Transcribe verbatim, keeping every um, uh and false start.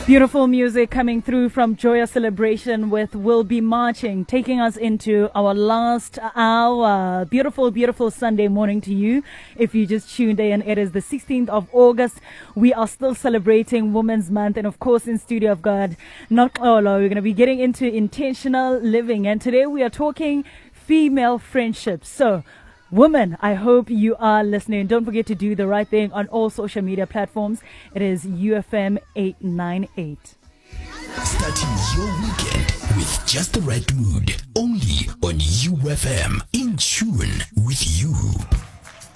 Beautiful music coming through from Joyous Celebration with We'll Be Marching, taking us into our last hour. Beautiful, beautiful Sunday morning to you. If you just tuned in, it is the sixteenth of August. We are still celebrating Women's Month. And of course, in studio, I've got Noxolo. We're going to be getting into intentional living. And today we are talking female friendships. So, women, I hope you are listening. Don't forget to do the right thing on all social media platforms. It is U F M eight ninety-eight. Starting your weekend with just the right mood. Only on U F M. In tune with you.